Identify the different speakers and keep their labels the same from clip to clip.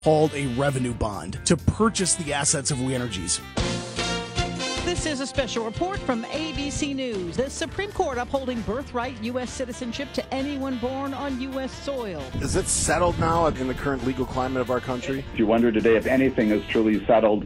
Speaker 1: called a revenue bond to purchase the assets of We Energies.
Speaker 2: This is a special report from ABC News. The Supreme Court upholding birthright U.S. citizenship to anyone born on U.S. soil.
Speaker 3: Is it settled now in the current legal climate of our country?
Speaker 4: You wonder today if anything is truly settled.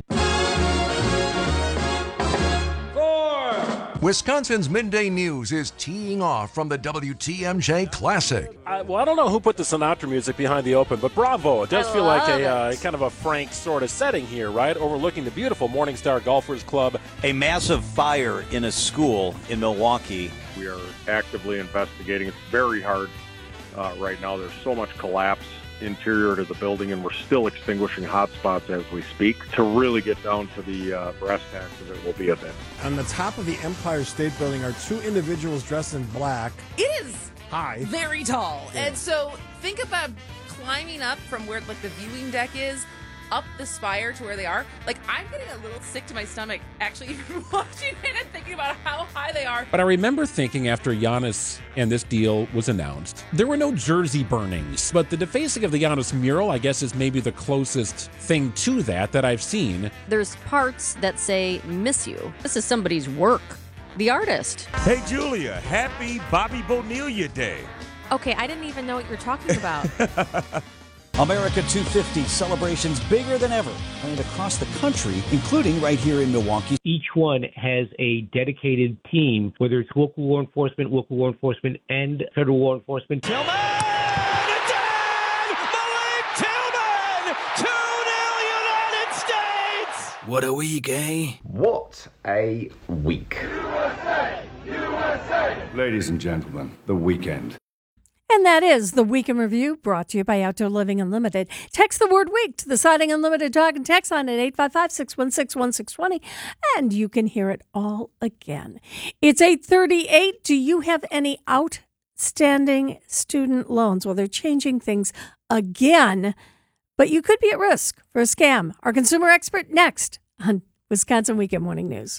Speaker 5: Wisconsin's Midday News is teeing off from the WTMJ Classic.
Speaker 6: I don't know who put the Sinatra music behind the open, but bravo. It does feel like a kind of a frank sort of setting here, right? Overlooking the beautiful Morningstar Golfers Club.
Speaker 7: A massive fire in a school in Milwaukee.
Speaker 8: We are actively investigating. It's very hard right now. There's so much collapse interior to the building, and we're still extinguishing hot spots as we speak. To really get down to the brass tacks of it will be a bit.
Speaker 3: On the top of the Empire State Building are two individuals dressed in black.
Speaker 9: It is
Speaker 3: high,
Speaker 9: very tall. Yeah. And so think about climbing up from where like the viewing deck is up the spire to where they are. Like, I'm getting a little sick to my stomach actually even watching it and thinking about how high they are.
Speaker 10: But I remember thinking after Giannis and this deal was announced, there were no jersey burnings. But the defacing of the Giannis mural, I guess, is maybe the closest thing to that I've seen.
Speaker 11: There's parts that say, miss you. This is somebody's work. The artist.
Speaker 12: Hey, Julia, happy Bobby Bonilla Day.
Speaker 11: Okay, I didn't even know what you're talking about.
Speaker 13: America 250 celebrations bigger than ever, planned across the country, including right here in Milwaukee.
Speaker 14: Each one has a dedicated team, whether it's local law enforcement, and federal law enforcement.
Speaker 12: Tillman! Malik Tillman! 2-0 United States!
Speaker 13: What a week, eh?
Speaker 15: What a week.
Speaker 16: USA! USA!
Speaker 17: Ladies and gentlemen, the weekend.
Speaker 18: And that is the Week in Review, brought to you by Outdoor Living Unlimited. Text the word week to the Siding Unlimited talk and text line at 855-616-1620, and you can hear it all again. It's 8:38. Do you have any outstanding student loans? Well, they're changing things again, but you could be at risk for a scam. Our consumer expert next on Wisconsin Weekend Morning News.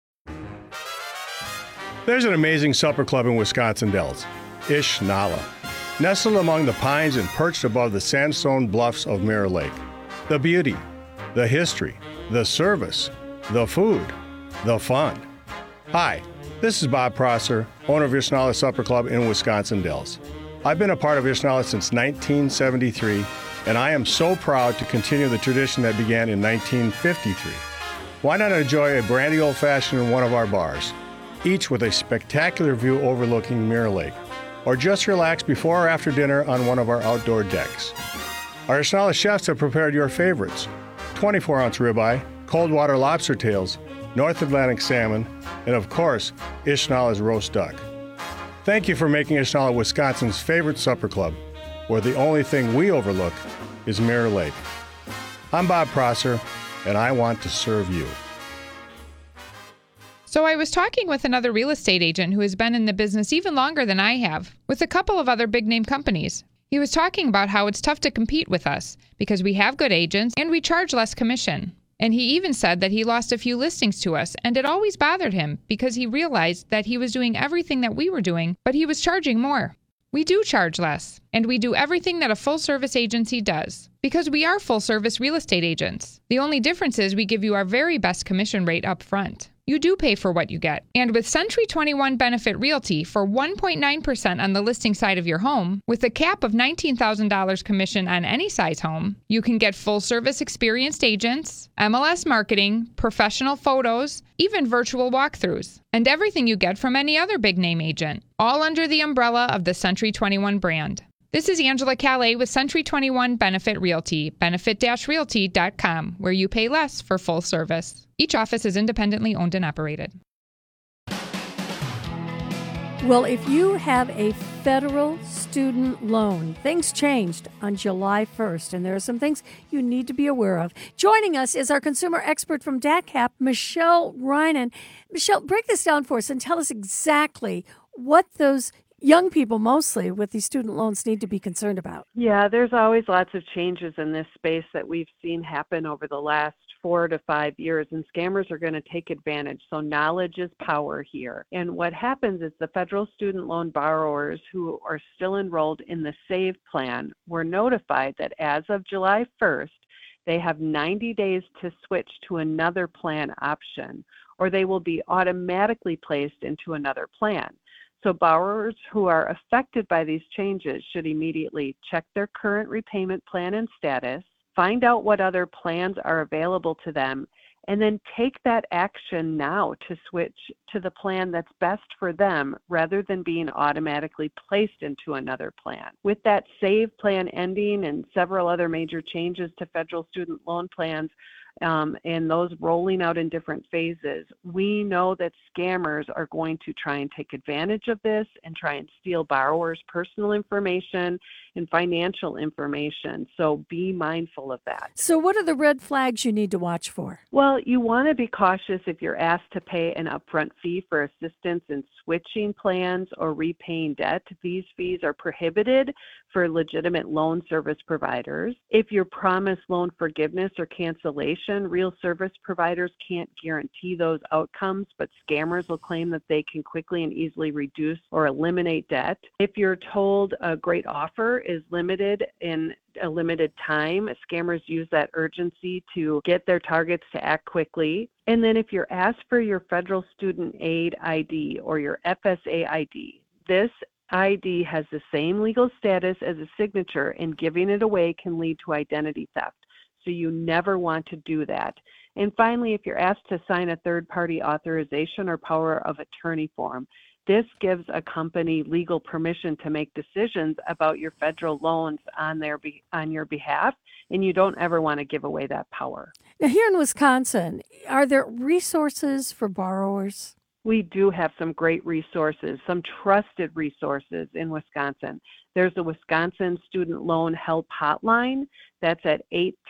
Speaker 19: There's an amazing supper club in Wisconsin Dells, Ish Nala, nestled among the pines and perched above the sandstone bluffs of Mirror Lake. The beauty, the history, the service, the food, the fun. Hi, this is Bob Prosser, owner of Ish Nala Supper Club in Wisconsin Dells. I've been a part of Ish Nala since 1973, and I am so proud to continue the tradition that began in 1953. Why not enjoy a brandy old-fashioned in one of our bars, each with a spectacular view overlooking Mirror Lake? Or just relax before or after dinner on one of our outdoor decks. Our Ish Nala chefs have prepared your favorites: 24-ounce ribeye, cold water lobster tails, North Atlantic salmon, and of course, Ish Nala's roast duck. Thank you for making Ish Nala Wisconsin's favorite supper club, where the only thing we overlook is Mirror Lake. I'm Bob Prosser, and I want to serve you.
Speaker 20: So I was talking with another real estate agent who has been in the business even longer than I have, with a couple of other big-name companies. He was talking about how it's tough to compete with us because we have good agents and we charge less commission. And he even said that he lost a few listings to us, and it always bothered him because he realized that he was doing everything that we were doing, but he was charging more. We do charge less, and we do everything that a full-service agency does, because we are full-service real estate agents. The only difference is we give you our very best commission rate up front. You do pay for what you get. And with Century 21 Benefit Realty for 1.9% on the listing side of your home, with a cap of $19,000 commission on any size home, you can get full-service experienced agents, MLS marketing, professional photos, even virtual walkthroughs, and everything you get from any other big-name agent, all under the umbrella of the Century 21 brand. This is Angela Calais with Century 21 Benefit Realty, benefit-realty.com, where you pay less for full service. Each office is independently owned and operated.
Speaker 18: Well, if you have a federal student loan, things changed on July 1st, and there are some things you need to be aware of. Joining us is our consumer expert from DACAP, Michelle Reinen. Michelle, break this down for us and tell us exactly what those young people mostly with these student loans need to be concerned about.
Speaker 21: Yeah, there's always lots of changes in this space that we've seen happen over the last 4 to 5 years, and scammers are going to take advantage. So knowledge is power here. And what happens is the federal student loan borrowers who are still enrolled in the SAVE plan were notified that as of July 1st, they have 90 days to switch to another plan option, or they will be automatically placed into another plan. So borrowers who are affected by these changes should immediately check their current repayment plan and status, find out what other plans are available to them, and then take that action now to switch to the plan that's best for them rather than being automatically placed into another plan. With that SAVE plan ending and several other major changes to federal student loan plans, and those rolling out in different phases, we know that scammers are going to try and take advantage of this and try and steal borrowers' personal information and financial information. So be mindful of that.
Speaker 18: So what are the red flags you need to watch for?
Speaker 21: Well, you want to be cautious if you're asked to pay an upfront fee for assistance in switching plans or repaying debt. These fees are prohibited for legitimate loan service providers. If you're promised loan forgiveness or cancellation, real service providers can't guarantee those outcomes, but scammers will claim that they can quickly and easily reduce or eliminate debt. If you're told a great offer is limited in a limited time, scammers use that urgency to get their targets to act quickly. And then if you're asked for your federal student aid ID or your FSA ID, this ID has the same legal status as a signature, and giving it away can lead to identity theft. So you never want to do that. And finally, if you're asked to sign a third-party authorization or power of attorney form, this gives a company legal permission to make decisions about your federal loans on your behalf, and you don't ever want to give away that power.
Speaker 18: Now, here in Wisconsin, are there resources for borrowers?
Speaker 21: We do have some great resources, some trusted resources in Wisconsin. There's the Wisconsin Student Loan Help Hotline. That's at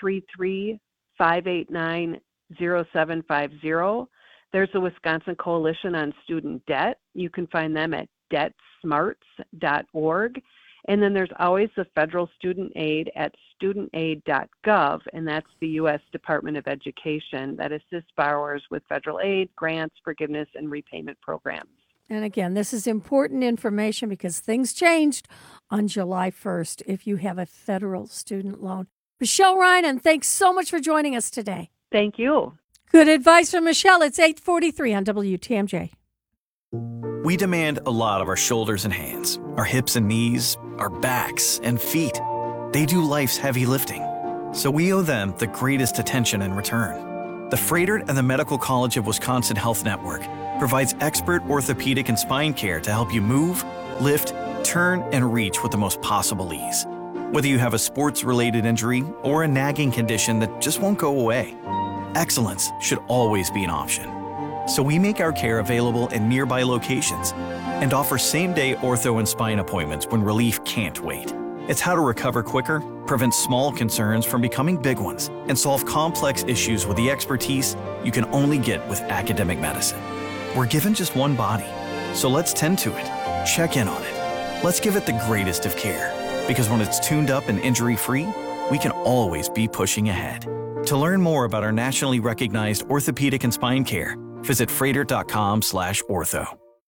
Speaker 21: 833-589-0750. There's the Wisconsin Coalition on Student Debt. You can find them at debtsmarts.org. And then there's always the federal student aid at studentaid.gov, and that's the U.S. Department of Education that assists borrowers with federal aid, grants, forgiveness, and repayment programs.
Speaker 18: And again, this is important information because things changed on July 1st if you have a federal student loan. Michelle Reinen, thanks so much for joining us today.
Speaker 21: Thank you.
Speaker 18: Good advice from Michelle. It's 8:43 on WTMJ.
Speaker 1: We demand a lot of our shoulders and hands, our hips and knees, our backs and feet. They do life's heavy lifting, so we owe them the greatest attention in return. The Froedtert and the Medical College of Wisconsin Health Network provides expert orthopedic and spine care to help you move, lift, turn, and reach with the most possible ease. Whether you have a sports-related injury or a nagging condition that just won't go away, excellence should always be an option. So we make our care available in nearby locations and offer same-day ortho and spine appointments when relief can't wait. It's how to recover quicker, prevent small concerns from becoming big ones, and solve complex issues with the expertise you can only get with academic medicine. We're given just one body, so let's tend to it, check in on it. Let's give it the greatest of care, because when it's tuned up and injury-free, we can always be pushing ahead. To learn more about our nationally recognized orthopedic and spine care, visit Froedtert.com/ortho.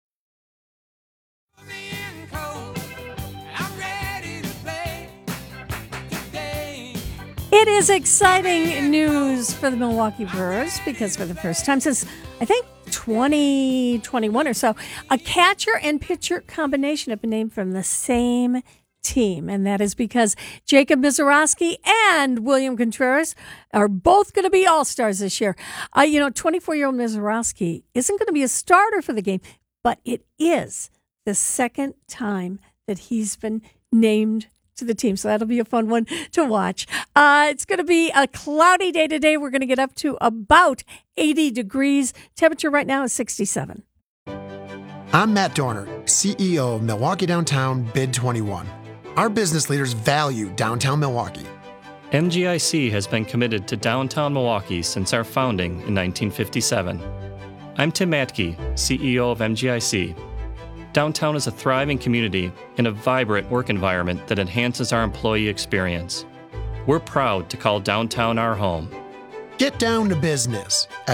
Speaker 18: It is exciting news for the Milwaukee Brewers because for the first time since, I think, 2021 or so, a catcher and pitcher combination have been named from the same team. And that is because Jacob Misiorowski and William Contreras are both going to be all-stars this year. 24-year-old Misiorowski isn't going to be a starter for the game, but it is the second time that he's been named to the team. So that'll be a fun one to watch. It's going to be a cloudy day today. We're going to get up to about 80 degrees. Temperature right now is 67.
Speaker 22: I'm Matt Dorner, CEO of Milwaukee Downtown Bid 21. Our business leaders value downtown Milwaukee.
Speaker 23: MGIC has been committed to downtown Milwaukee since our founding in 1957. I'm Tim Matke, CEO of MGIC. Downtown is a thriving community and a vibrant work environment that enhances our employee experience. We're proud to call downtown our home.
Speaker 22: Get down to business at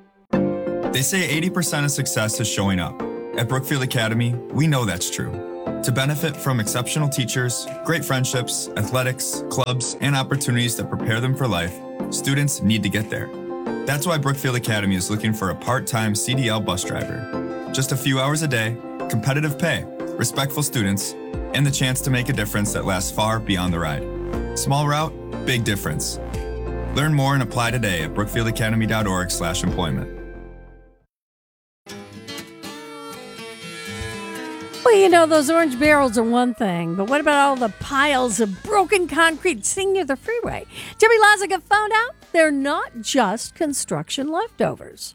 Speaker 22: MilwaukeeDowntown.com.
Speaker 24: They say 80% of success is showing up. At Brookfield Academy, we know that's true.
Speaker 2: To benefit from exceptional teachers, great friendships, athletics, clubs, and opportunities that prepare them for life, students need to get there. That's why Brookfield Academy is looking for a part-time CDL bus driver. Just a few hours a day, competitive pay, respectful students, and the chance to make a difference that lasts far beyond the ride. Small route, big difference. Learn more and apply today at brookfieldacademy.org/employment.
Speaker 18: Well, you know, those orange barrels are one thing, but what about all the piles of broken concrete sitting near the freeway? Debbie Lazaga found out they're not just construction leftovers.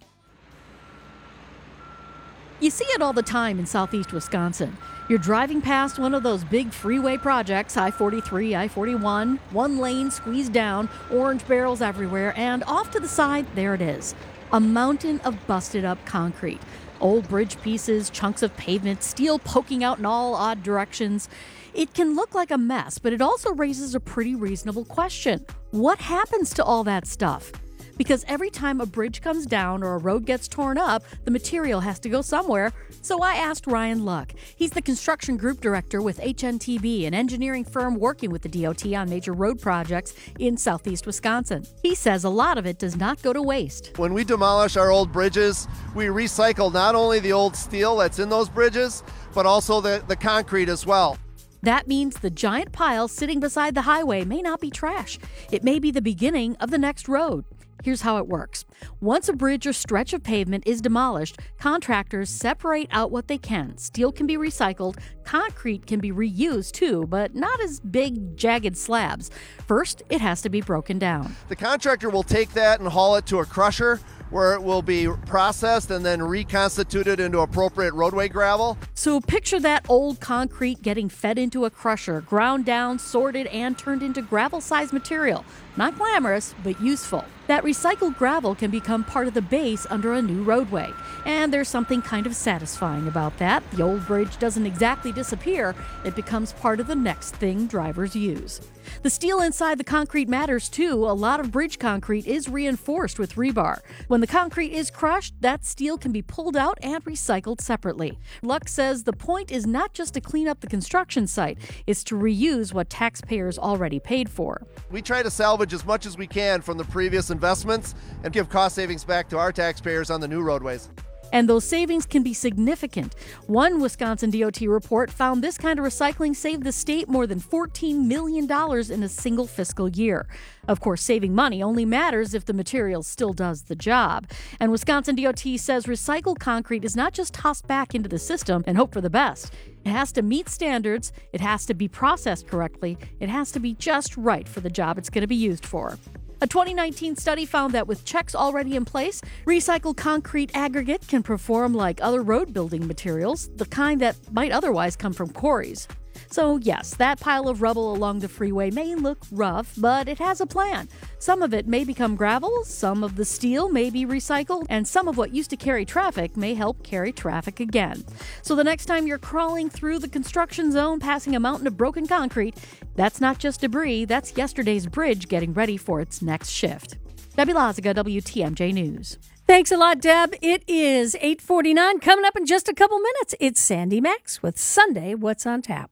Speaker 11: You see it all the time in southeast Wisconsin. You're driving past one of those big freeway projects, I-43, I-41, one lane squeezed down, orange barrels everywhere, and off to the side, there it is, a mountain of busted up concrete. Old bridge pieces, chunks of pavement, steel poking out in all odd directions. It can look like a mess, but it also raises a pretty reasonable question. What happens to all that stuff? Because every time a bridge comes down or a road gets torn up, the material has to go somewhere. So I asked Ryan Luck. He's the construction group director with HNTB, an engineering firm working with the DOT on major road projects in southeast Wisconsin. He says a lot of it does not go to waste.
Speaker 4: When we demolish our old bridges, we recycle not only the old steel that's in those bridges, but also the concrete as well.
Speaker 11: That means the giant pile sitting beside the highway may not be trash. It may be the beginning of the next road. Here's how it works. Once a bridge or stretch of pavement is demolished, contractors separate out what they can. Steel can be recycled, concrete can be reused too, but not as big, jagged slabs. First, it has to be broken down.
Speaker 4: The contractor will take that and haul it to a crusher, where it will be processed and then reconstituted into appropriate roadway gravel.
Speaker 11: So picture that old concrete getting fed into a crusher, ground down, sorted, and turned into gravel-sized material. Not glamorous, but useful. That recycled gravel can become part of the base under a new roadway. And there's something kind of satisfying about that. The old bridge doesn't exactly disappear. It becomes part of the next thing drivers use. The steel inside the concrete matters too. A lot of bridge concrete is reinforced with rebar. When the concrete is crushed, that steel can be pulled out and recycled separately. Luck says the point is not just to clean up the construction site, it's to reuse what taxpayers already paid for.
Speaker 4: We try to salvage as much as we can from the previous investments and give cost savings back to our taxpayers on the new roadways.
Speaker 11: And those savings can be significant. One Wisconsin DOT report found this kind of recycling saved the state more than $14 million in a single fiscal year. Of course, saving money only matters if the material still does the job. And Wisconsin DOT says recycled concrete is not just tossed back into the system and hope for the best. It has to meet standards, it has to be processed correctly, it has to be just right for the job it's going to be used for. A 2019 study found that with checks already in place, recycled concrete aggregate can perform like other road building materials, the kind that might otherwise come from quarries. So yes, that pile of rubble along the freeway may look rough, but it has a plan. Some of it may become gravel, some of the steel may be recycled, and some of what used to carry traffic may help carry traffic again. So the next time you're crawling through the construction zone passing a mountain of broken concrete, that's not just debris, that's yesterday's bridge getting ready for its next shift. Debbie Lazaga, WTMJ News.
Speaker 18: Thanks a lot, Deb. It is 8:49. Coming up in just a couple minutes, it's Sandy Max with Sunday What's on Tap.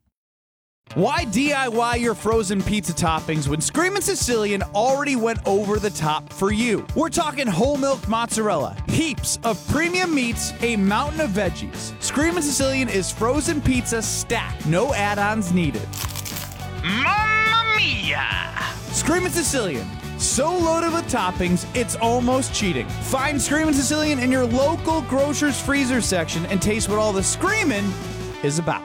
Speaker 5: Why DIY your frozen pizza toppings when Screamin' Sicilian already went over the top for you? We're talking whole milk mozzarella, heaps of premium meats, a mountain of veggies. Screamin' Sicilian is frozen pizza stacked, no add-ons needed. Mamma mia! Screamin' Sicilian, so loaded with toppings, it's almost cheating. Find Screamin' Sicilian in your local grocer's freezer section and taste what all the screamin' is about.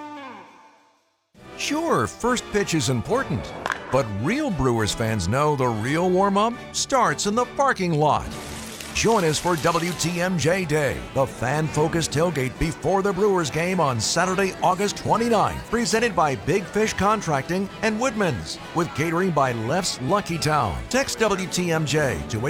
Speaker 24: Sure, first pitch is important, but real Brewers fans know the real warm-up starts in the parking lot. Join us for WTMJ Day, the fan-focused tailgate before the Brewers game on Saturday, August 29th, presented by Big Fish Contracting and Woodman's, with catering by Left's Lucky Town. Text WTMJ to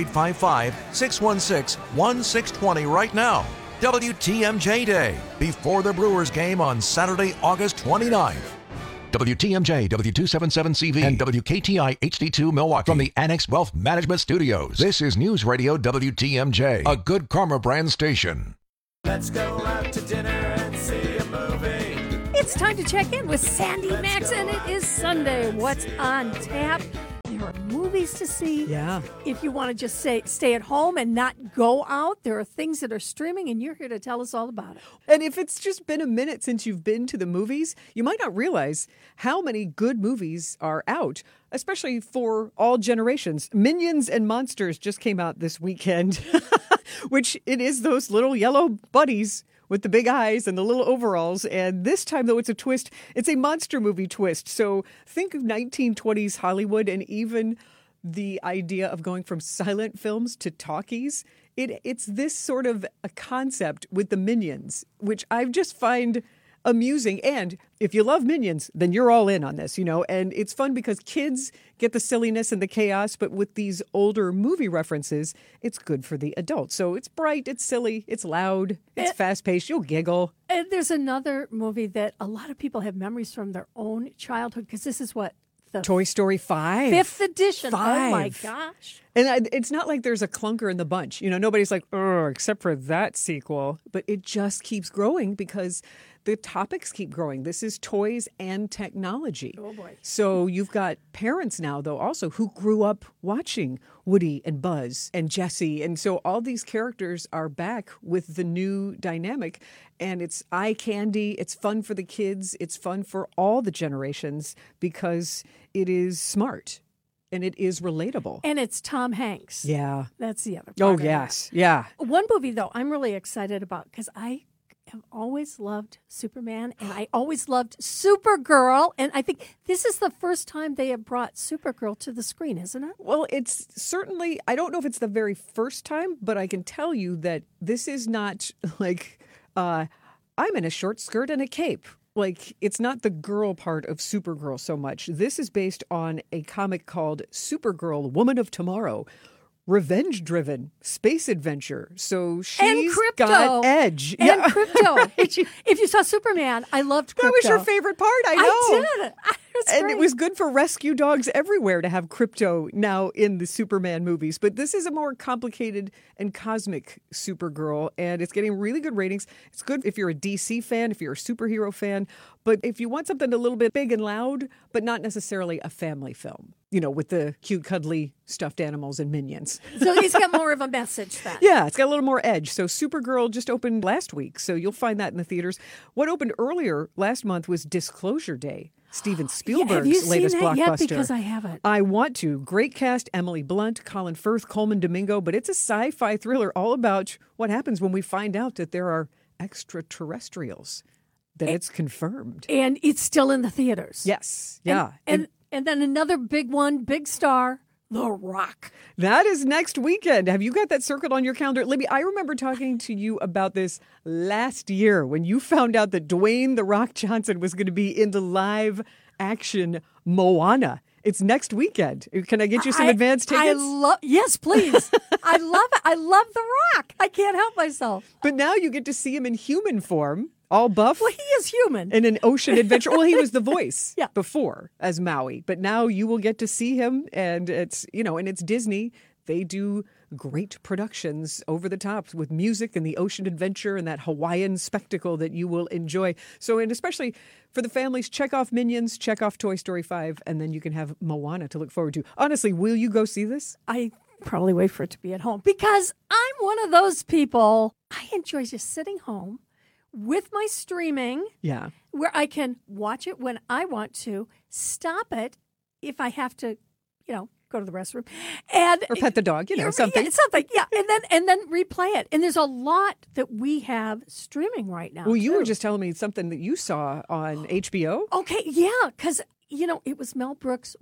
Speaker 24: 855-616-1620 right now. WTMJ Day, before the Brewers game on Saturday, August 29th. WTMJ, W277CV, and WKTI HD2 Milwaukee. From the Annex Wealth Management Studios, this is News Radio WTMJ, a Good Karma brand station.
Speaker 12: Let's go out to dinner and see a movie.
Speaker 18: It's time to check in with Sandy Max, and it is Sunday. What's on tap? There are movies to see.
Speaker 3: Yeah.
Speaker 18: If you want to just stay at home and not go out, there are things that are streaming, and you're here to tell us all about it.
Speaker 3: And if it's just been a minute since you've been to the movies, you might not realize how many good movies are out, especially for all generations. Minions and Monsters just came out this weekend, which it is those little yellow buddies with the big eyes and the little overalls. And this time, though, it's a twist. It's a monster movie twist. So think of 1920s Hollywood and even the idea of going from silent films to talkies. It's this sort of a concept with the Minions, which I just find amusing. And if you love Minions, then you're all in on this, and it's fun because kids get the silliness and the chaos, but with these older movie references, it's good for the adults. So it's bright, it's silly, it's loud, it's fast-paced, you'll giggle.
Speaker 18: And there's another movie that a lot of people have memories from their own childhood, because this is what? The
Speaker 3: Toy Story 5.
Speaker 18: 5th edition.
Speaker 3: 5.
Speaker 18: Oh, my gosh.
Speaker 3: And it's not like there's a clunker in the bunch. Nobody's like, oh, except for that sequel. But it just keeps growing because the topics keep growing. This is toys and technology.
Speaker 18: Oh, boy.
Speaker 3: So you've got parents now, though, also who grew up watching Woody and Buzz and Jessie. And so all these characters are back with the new dynamic. And it's eye candy. It's fun for the kids. It's fun for all the generations because it is smart. And it is relatable.
Speaker 18: And it's Tom Hanks.
Speaker 3: Yeah.
Speaker 18: That's the other part.
Speaker 3: Oh,
Speaker 18: of
Speaker 3: yes.
Speaker 18: that.
Speaker 3: Yeah.
Speaker 18: One movie, though, I'm really excited about because I have always loved Superman and I always loved Supergirl. And I think this is the first time they have brought Supergirl to the screen, isn't it?
Speaker 3: Well, it's certainly, I don't know if it's the very first time, but I can tell you that this is not like, I'm in a short skirt and a cape. Like, it's not the girl part of Supergirl so much. This is based on a comic called Supergirl, Woman of Tomorrow. Revenge-driven space adventure. So she's got edge.
Speaker 18: And crypto. Right. If you saw Superman, I loved crypto.
Speaker 3: That was your favorite part, I know.
Speaker 18: I did.
Speaker 3: And it was good for rescue dogs everywhere to have crypto now in the Superman movies. But this is a more complicated and cosmic Supergirl, and it's getting really good ratings. It's good if you're a DC fan, if you're a superhero fan. But if you want something a little bit big and loud, but not necessarily a family film, with the cute, cuddly stuffed animals and minions.
Speaker 18: So it's got more of a message then.
Speaker 3: Yeah, it's got a little more edge. So Supergirl just opened last week, so you'll find that in the theaters. What opened earlier last month was Disclosure Day, Steven Spielberg's latest blockbuster.
Speaker 18: Yet? Because I haven't.
Speaker 3: I want to. Great cast, Emily Blunt, Colin Firth, Coleman Domingo, but it's a sci-fi thriller all about what happens when we find out that there are extraterrestrials, that it's confirmed.
Speaker 18: And it's still in the theaters.
Speaker 3: Yes, yeah.
Speaker 18: And then another big one, big star, The Rock.
Speaker 3: That is next weekend. Have you got that circled on your calendar? Libby, I remember talking to you about this last year when you found out that Dwayne The Rock Johnson was going to be in the live action Moana. It's next weekend. Can I get you some advance tickets?
Speaker 18: Yes, please. I love it. I love The Rock. I can't help myself.
Speaker 3: But now you get to see him in human form. All buff.
Speaker 18: Well, he is human.
Speaker 3: In an ocean adventure. Well, he was the voice before as Maui. But now you will get to see him. And it's, and it's Disney. They do great productions over the top with music and the ocean adventure and that Hawaiian spectacle that you will enjoy. So, and especially for the families, check off Minions, check off Toy Story 5, and then you can have Moana to look forward to. Honestly, will you go see this?
Speaker 18: I probably wait for it to be at home because I'm one of those people. I enjoy just sitting home with my streaming, where I can watch it when I want to, stop it if I have to, go to the restroom,
Speaker 3: or pet the dog, something.
Speaker 18: Yeah, and then replay it. And there's a lot that we have streaming right now.
Speaker 3: Well, you were just telling me something that you saw on HBO.
Speaker 18: Okay, yeah, because it was Mel Brooks'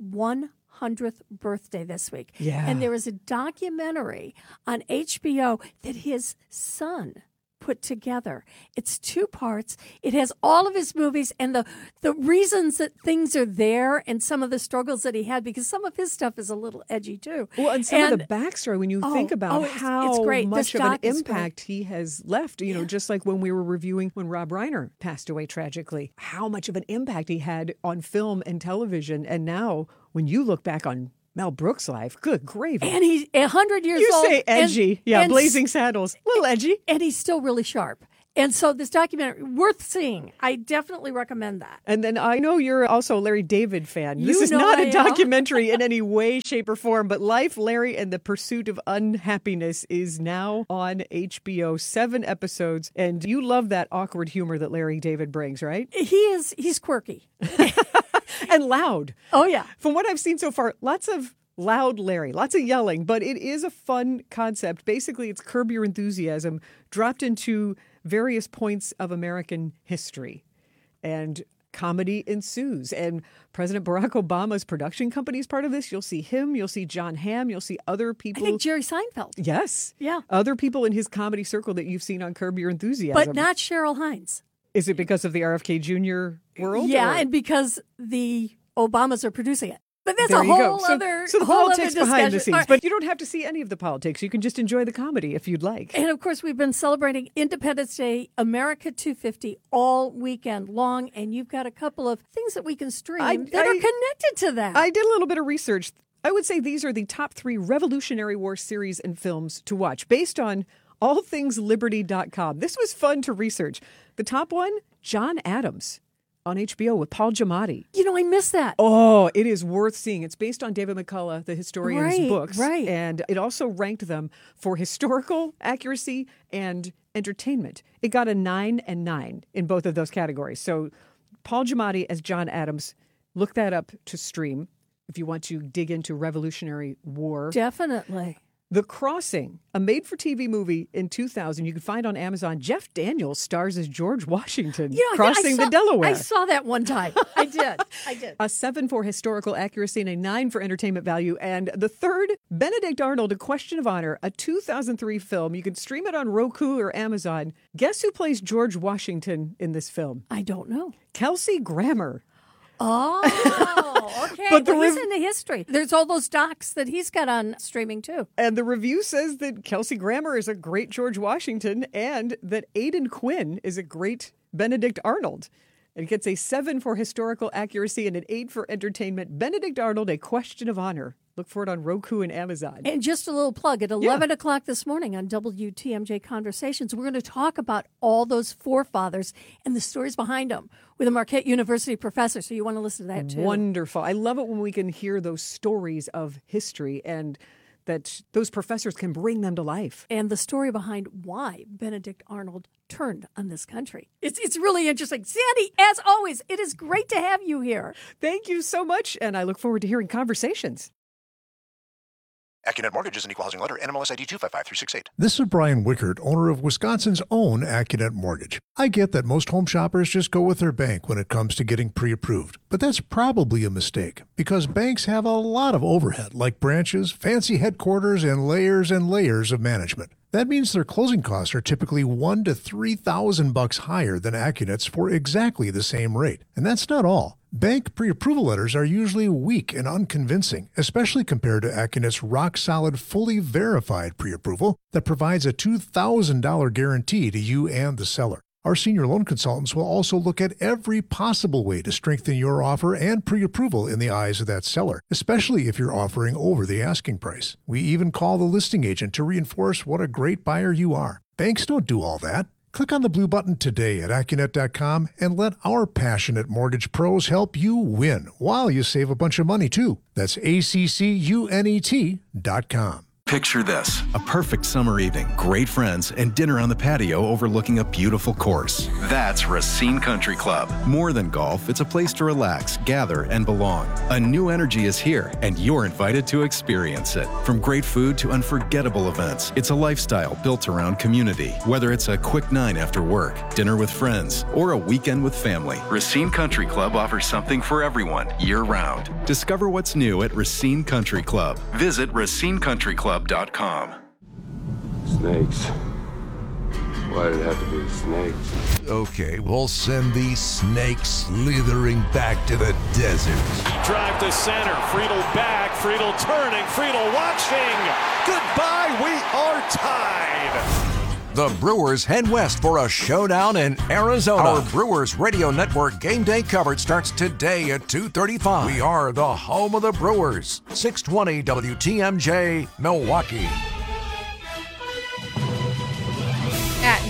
Speaker 18: 100th birthday this week.
Speaker 3: Yeah,
Speaker 18: and there was a documentary on HBO that his son put together. It's 2 parts. It has all of his movies and the reasons that things are there and some of the struggles that he had, because some of his stuff is a little edgy too.
Speaker 3: Well, and some of the backstory when you think about how
Speaker 18: it's great.
Speaker 3: Much of an impact he has left, just like when we were reviewing when Rob Reiner passed away tragically, how much of an impact he had on film and television. And now when you look back on Mel Brooks' life, good gravy.
Speaker 18: And he's 100 years old.
Speaker 3: You say edgy. And Blazing Saddles. A little edgy.
Speaker 18: And he's still really sharp. And so this documentary, worth seeing. I definitely recommend that.
Speaker 3: And then I know you're also a Larry David fan. This
Speaker 18: You
Speaker 3: is
Speaker 18: know
Speaker 3: not
Speaker 18: I
Speaker 3: a
Speaker 18: am.
Speaker 3: documentary in any way, shape, or form, but Life, Larry, and the Pursuit of Unhappiness is now on HBO. 7 episodes. And you love that awkward humor that Larry David brings, right?
Speaker 18: He's quirky.
Speaker 3: And loud.
Speaker 18: Oh, yeah.
Speaker 3: From what I've seen so far, lots of loud Larry, lots of yelling, but it is a fun concept. Basically, it's Curb Your Enthusiasm dropped into various points of American history. And comedy ensues. And President Barack Obama's production company is part of this. You'll see him. You'll see John Hamm. You'll see other people.
Speaker 18: I think Jerry Seinfeld.
Speaker 3: Yes.
Speaker 18: Yeah.
Speaker 3: Other people in his comedy circle that you've seen on Curb Your Enthusiasm.
Speaker 18: But not Cheryl Hines.
Speaker 3: Is it because of the RFK Jr. world?
Speaker 18: Yeah,
Speaker 3: or?
Speaker 18: and because the Obamas are producing it. But that's
Speaker 3: There
Speaker 18: a
Speaker 3: you go.
Speaker 18: whole other
Speaker 3: So the
Speaker 18: whole other
Speaker 3: politics behind the
Speaker 18: discussion.
Speaker 3: scenes.
Speaker 18: All right.
Speaker 3: But you don't have to see any of the politics. You can just enjoy the comedy if you'd like.
Speaker 18: And of course, we've been celebrating Independence Day, America 250, all weekend long. And you've got a couple of things that we can stream that are connected to that.
Speaker 3: I did a little bit of research. I would say these are the top 3 Revolutionary War series and films to watch based on allthingsliberty.com. This was fun to research. The top one, John Adams on HBO with Paul Giamatti.
Speaker 18: You know, I missed that.
Speaker 3: Oh, it is worth seeing. It's based on David McCullough, the historian's
Speaker 18: Right,
Speaker 3: books.
Speaker 18: right.
Speaker 3: And it also ranked them for historical accuracy and entertainment. It got a 9 and 9 in both of those categories. So Paul Giamatti as John Adams, look that up to stream if you want to dig into Revolutionary War.
Speaker 18: Definitely.
Speaker 3: The Crossing, a made-for-TV movie in 2000 you can find on Amazon. Jeff Daniels stars as George Washington crossing the Delaware.
Speaker 18: I saw that one time. I did.
Speaker 3: A 7 for historical accuracy and a 9 for entertainment value. And the third, Benedict Arnold, A Question of Honor, a 2003 film. You can stream it on Roku or Amazon. Guess who plays George Washington in this film?
Speaker 18: I don't know.
Speaker 3: Kelsey Grammer.
Speaker 18: Oh, okay.
Speaker 3: But
Speaker 18: But he's into history. There's all those docs that he's got on streaming, too.
Speaker 3: And the review says that Kelsey Grammer is a great George Washington and that Aidan Quinn is a great Benedict Arnold. It gets a 7 for historical accuracy and an 8 for entertainment. Benedict Arnold, A Question of Honor. Look for it on Roku and Amazon.
Speaker 18: And just a little plug, at 11 o'clock this morning on WTMJ Conversations, we're going to talk about all those forefathers and the stories behind them with a Marquette University professor. So you want to listen to that, too.
Speaker 3: Wonderful. I love it when we can hear those stories of history and that those professors can bring them to life.
Speaker 18: And the story behind why Benedict Arnold turned on this country. It's really interesting. Sandy, as always, it is great to have you here.
Speaker 3: Thank you so much, and I look forward to hearing conversations.
Speaker 6: AccuNet Mortgage is an equal housing lender. NMLS ID 255368.
Speaker 7: This is Brian Wickert, owner of Wisconsin's own AccuNet Mortgage. I get that most home shoppers just go with their bank when it comes to getting pre-approved, but that's probably a mistake because banks have a lot of overhead like branches, fancy headquarters, and layers of management. That means their closing costs are typically $1,000 to $3,000 higher than AccuNet's for exactly the same rate. And that's not all. Bank pre-approval letters are usually weak and unconvincing, especially compared to AccuNet's rock-solid, fully verified pre-approval that provides a $2,000 guarantee to you and the seller. Our senior loan consultants will also look at every possible way to strengthen your offer and pre-approval in the eyes of that seller, especially if you're offering over the asking price. We even call the listing agent to reinforce what a great buyer you are. Banks don't do all that. Click on the blue button today at AccuNet.com and let our passionate mortgage pros help you win while you save a bunch of money, too. That's ACCUNET.com.
Speaker 8: Picture this, a perfect summer evening, great friends, and dinner on the patio overlooking a beautiful course. That's Racine Country Club. More than golf, it's a place to relax, gather, and belong. A new energy is here, and you're invited to experience it. From great food to unforgettable events, it's a lifestyle built around community. Whether it's a quick 9 after work, dinner with friends, or a weekend with family, Racine Country Club offers something for everyone, year-round. Discover what's new at Racine Country Club. Visit RacineCountryClub.com.
Speaker 17: Snakes. Why did it have to be snakes?
Speaker 24: Okay, we'll send these snakes slithering back to the desert.
Speaker 12: Drive to center. Friedel back. Friedel turning. Friedel watching. Goodbye. We are tied.
Speaker 24: The Brewers head west for a showdown in Arizona. Our Brewers Radio Network game day coverage starts today at 2:35. We are the home of the Brewers. 620 WTMJ, Milwaukee.
Speaker 20: At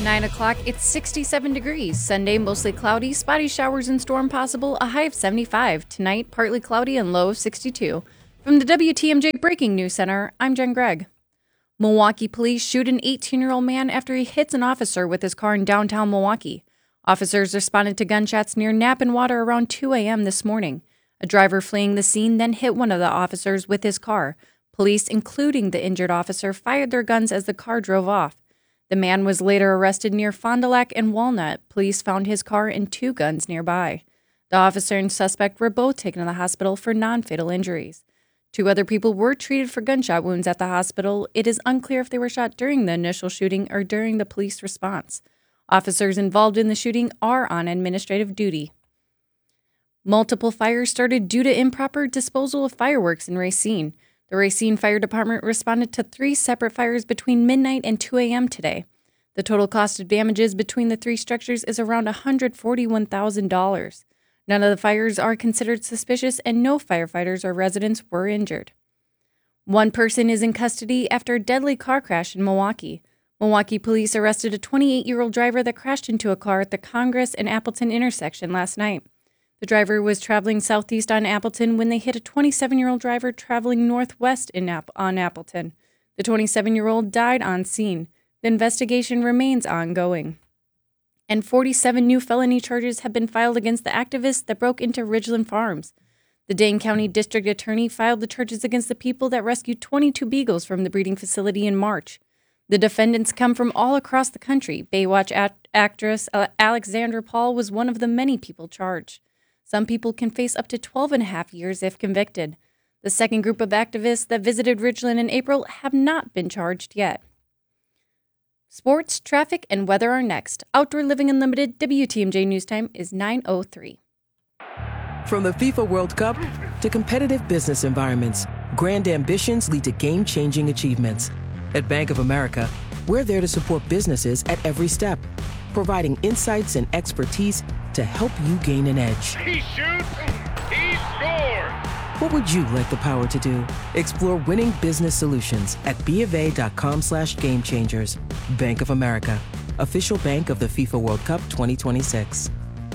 Speaker 9: 9 o'clock, it's 67 degrees. Sunday, mostly cloudy, spotty showers and storm possible, a high of 75. Tonight, partly cloudy and low of 62. From the WTMJ Breaking News Center, I'm Jen Gregg. Milwaukee police shoot an 18-year-old man after he hits an officer with his car in downtown Milwaukee. Officers responded to gunshots near Knapp and Water around 2 a.m. this morning. A driver fleeing the scene then hit one of the officers with his car. Police, including the injured officer, fired their guns as the car drove off. The man was later arrested near Fond du Lac and Walnut. Police found his car and 2 guns nearby. The officer and suspect were both taken to the hospital for non-fatal injuries. 2 other people were treated for gunshot wounds at the hospital. It is unclear if they were shot during the initial shooting or during the police response. Officers involved in the shooting are on administrative duty. Multiple fires started due to improper disposal of fireworks in Racine. The Racine Fire Department responded to 3 separate fires between midnight and 2 a.m. today. The total cost of damages between the 3 structures is around $141,000. None of the fires are considered suspicious, and no firefighters or residents were injured. 1 person is in custody after a deadly car crash in Milwaukee. Milwaukee police arrested a 28-year-old driver that crashed into a car at the Congress and Appleton intersection last night. The driver was traveling southeast on Appleton when they hit a 27-year-old driver traveling northwest on Appleton. The 27-year-old died on scene. The investigation remains ongoing. And 47 new felony charges have been filed against the activists that broke into Ridgeland Farms. The Dane County District Attorney filed the charges against the people that rescued 22 beagles from the breeding facility in March. The defendants come from all across the country. Baywatch actress Alexandra Paul was one of the many people charged. Some people can face up to 12.5 years if convicted. The second group of activists that visited Ridgeland in April have not been charged yet. Sports, traffic, and weather are next. Outdoor Living Unlimited WTMJ News Time is 9:03.
Speaker 10: From the FIFA World Cup to competitive business environments, grand ambitions lead to game-changing achievements. At Bank of America, we're there to support businesses at every step, providing insights and expertise to help you gain an edge.
Speaker 16: He shoots, he scores!
Speaker 10: What would you like the power to do? Explore winning business solutions at BofA.com/gamechangers. Bank of America, official bank of the FIFA World Cup 2026.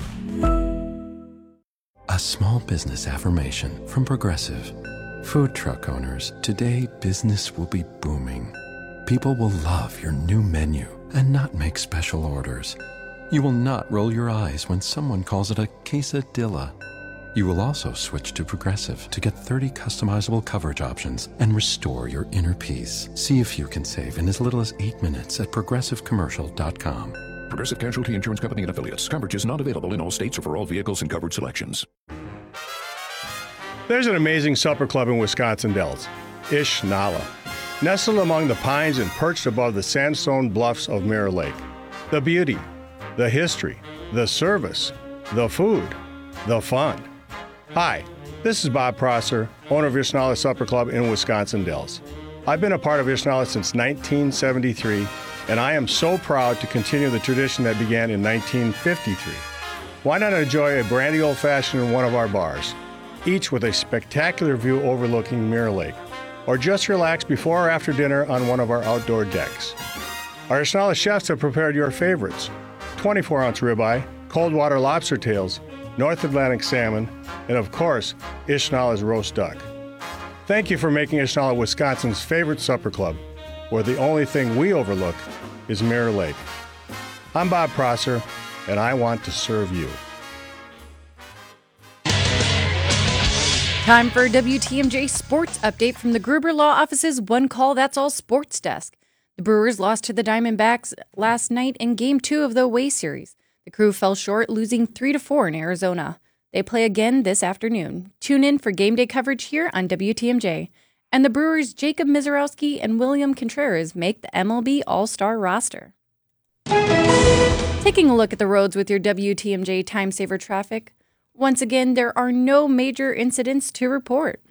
Speaker 13: A small business affirmation from Progressive. Food truck owners, today business will be booming. People will love your new menu and not make special orders. You will not roll your eyes when someone calls it a quesadilla. You will also switch to Progressive to get 30 customizable coverage options and restore your inner peace. See if you can save in as little as 8 minutes at progressivecommercial.com.
Speaker 14: Progressive Casualty Insurance Company and Affiliates. Coverage is not available in all states or for all vehicles and covered selections.
Speaker 19: There's an amazing supper club in Wisconsin Dells, Ish Nala, nestled among the pines and perched above the sandstone bluffs of Mirror Lake. The beauty, the history, the service, the food, the fun. Hi, this is Bob Prosser, owner of Ish Nala Supper Club in Wisconsin Dells. I've been a part of Ish Nala since 1973, and I am so proud to continue the tradition that began in 1953. Why not enjoy a brandy old-fashioned in one of our bars, each with a spectacular view overlooking Mirror Lake, or just relax before or after dinner on one of our outdoor decks. Our Ish Nala chefs have prepared your favorites: 24-ounce ribeye, cold water lobster tails, North Atlantic salmon, and of course, Ish Nala's roast duck. Thank you for making Ish Nala Wisconsin's favorite supper club, where the only thing we overlook is Mirror Lake. I'm Bob Prosser, and I want to serve you.
Speaker 9: Time for a WTMJ Sports Update from the Gruber Law Office's One Call That's All Sports Desk. The Brewers lost to the Diamondbacks last night in Game 2 of the away series. The Crew fell short, losing 3-4 in Arizona. They play again this afternoon. Tune in for game day coverage here on WTMJ. And the Brewers' Jacob Mizorowski and William Contreras make the MLB All-Star roster. Taking a look at the roads with your WTMJ Time Saver traffic. Once again, there are no major incidents to report.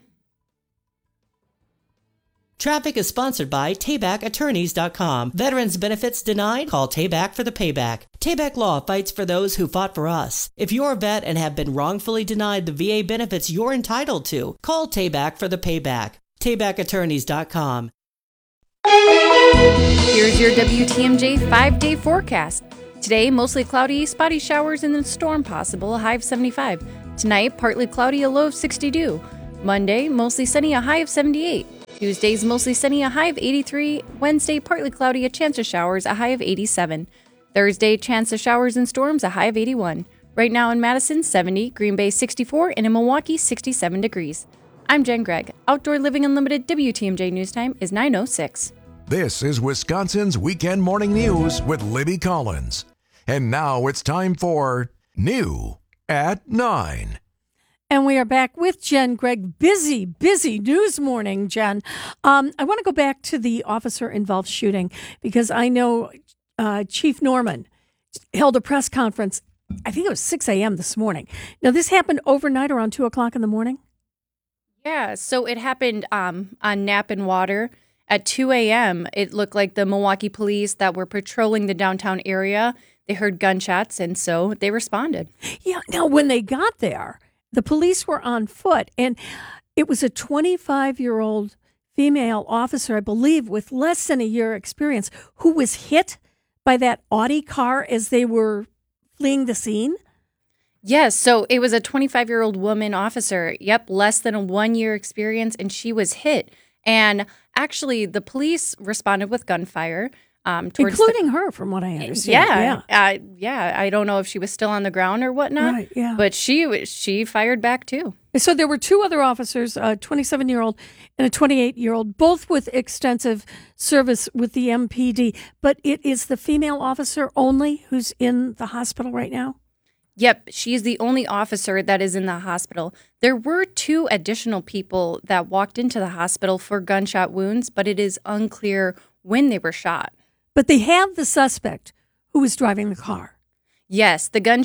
Speaker 25: Traffic is sponsored by TaybackAttorneys.com. Veterans benefits denied? Call Tayback for the payback. Tayback Law fights for those who fought for us. If you're a vet and have been wrongfully denied the VA benefits you're entitled to, call Tayback for the payback. TaybackAttorneys.com.
Speaker 9: Here's your WTMJ 5-day forecast. Today, mostly cloudy, spotty showers and a storm possible, a high of 75. Tonight, partly cloudy, a low of 62. Monday, mostly sunny, a high of 78. Tuesday's mostly sunny, a high of 83. Wednesday, partly cloudy, a chance of showers, a high of 87. Thursday, chance of showers and storms, a high of 81. Right now in Madison, 70, Green Bay 64, and in Milwaukee, 67 degrees. I'm Jen Gregg. Outdoor Living Unlimited WTMJ News Time is 9:06.
Speaker 24: This is Wisconsin's Weekend Morning News with Libby Collins. And now it's time for New at 9.
Speaker 18: And we are back with Jen Gregg. Busy news morning, Jen. I want to go back to the officer-involved shooting because I know Chief Norman held a press conference, I think it was 6 a.m. this morning. Now, this happened overnight around 2 o'clock in the morning?
Speaker 9: Yeah, so it happened on Knapp and Water. At 2 a.m., it looked like the Milwaukee police that were patrolling the downtown area, they heard gunshots, and so they responded.
Speaker 18: Yeah, now when they got there, the police were on foot, and it was a 25-year-old female officer, I believe, with less than a year experience, who was hit by that Audi car as they were fleeing the scene?
Speaker 9: Yes, so it was a 25-year-old woman officer, less than a 1-year experience, and she was hit. And actually, the police responded with gunfire.
Speaker 18: Including her, from what I understand.
Speaker 9: Yeah. I don't know if she was still on the ground or whatnot.
Speaker 18: Right, yeah.
Speaker 9: But she fired back, too.
Speaker 18: So there were two other officers, a 27-year-old and a 28-year-old, both with extensive service with the MPD. But it is the female officer only who's in the hospital right now?
Speaker 9: Yep, she's the only officer that is in the hospital. There were 2 additional people that walked into the hospital for gunshot wounds, but it is unclear when they were shot.
Speaker 18: But they have the suspect who was driving the car.
Speaker 9: Yes,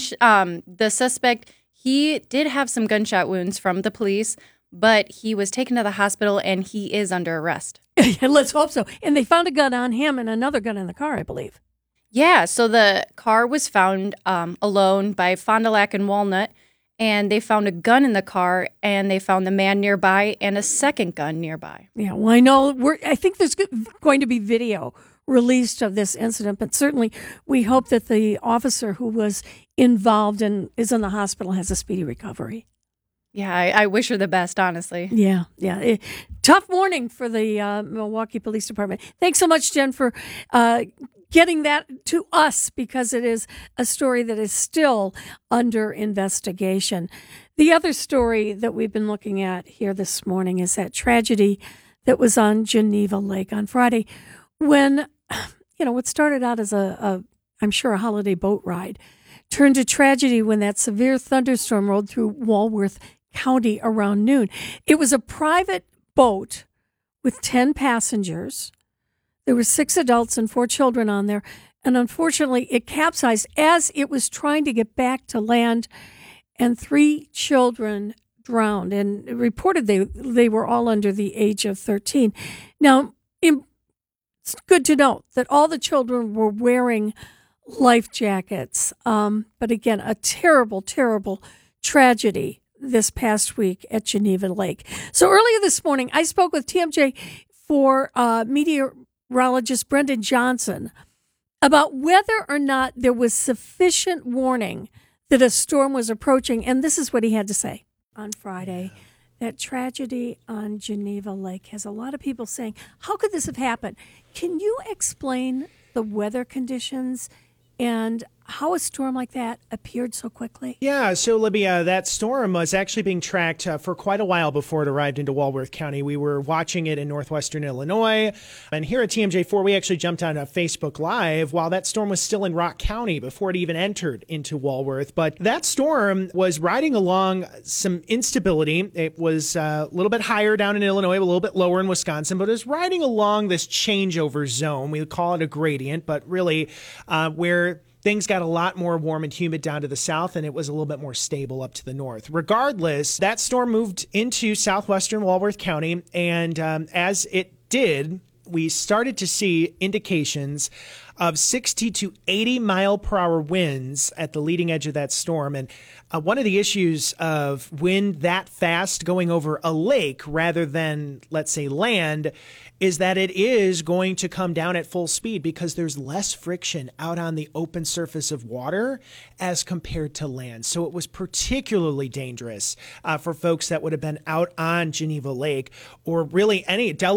Speaker 9: the suspect, he did have some gunshot wounds from the police, but he was taken to the hospital and he is under arrest.
Speaker 18: Let's hope so. And they found a gun on him and another gun in the car, I believe.
Speaker 9: Yeah, so the car was found alone by Fond du Lac and Walnut, and they found a gun in the car, and they found the man nearby and a second gun nearby.
Speaker 18: Yeah, well, I know. I think there's going to be video released of this incident, but certainly we hope that the officer who was involved and is in the hospital has a speedy recovery.
Speaker 9: Yeah, I wish her the best, honestly.
Speaker 18: Yeah. Tough morning for the Milwaukee Police Department. Thanks so much, Jen, for getting that to us, because it is a story that is still under investigation. The other story that we've been looking at here this morning is that tragedy that was on Geneva Lake on Friday when, what started out as I'm sure a holiday boat ride turned to tragedy when that severe thunderstorm rolled through Walworth County around noon. It was a private boat with 10 passengers. There were 6 adults and 4 children on there, and unfortunately, it capsized as it was trying to get back to land, and 3 children drowned. And it reported they were all under the age of 13. Now, it's good to note that all the children were wearing life jackets. But again, a terrible, terrible tragedy this past week at Geneva Lake. So earlier this morning, I spoke with TMJ for meteorologist Brendan Johnson about whether or not there was sufficient warning that a storm was approaching. And this is what he had to say on Friday. That tragedy on Geneva Lake has a lot of people saying, how could this have happened? Can you explain the weather conditions and how a storm like that appeared so quickly?
Speaker 1: Yeah, so Libby, that storm was actually being tracked for quite a while before it arrived into Walworth County. We were watching it in northwestern Illinois, and here at TMJ4, we actually jumped on Facebook Live while that storm was still in Rock County before it even entered into Walworth. But that storm was riding along some instability. It was a little bit higher down in Illinois, a little bit lower in Wisconsin, but it was riding along this changeover zone. We would call it a gradient, but really where things got a lot more warm and humid down to the south, and it was a little bit more stable up to the north. Regardless, that storm moved into southwestern Walworth County, and as it did, we started to see indications of 60 to 80 mile per hour winds at the leading edge of that storm. And one of the issues of wind that fast going over a lake rather than, let's say, land is that it is going to come down at full speed because there's less friction out on the open surface of water as compared to land. So it was particularly dangerous for folks that would have been out on Geneva Lake or really any